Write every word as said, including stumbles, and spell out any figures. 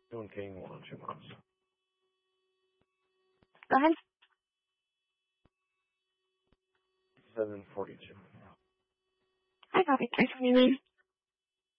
Doing king one, two months. Go ahead. seven forty-two. Hi, Bobby. Thanks for your name.